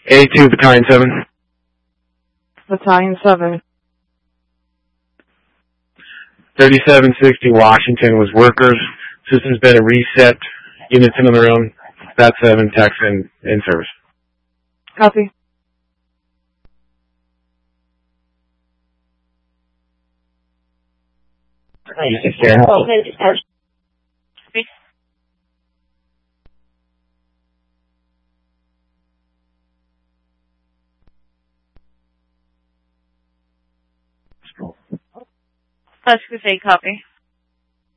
A2 Battalion 7. Battalion 7. 3760 Washington was workers. System's been a reset. Units in on their own. Bat 7, tax in service. Copy. Let's say copy.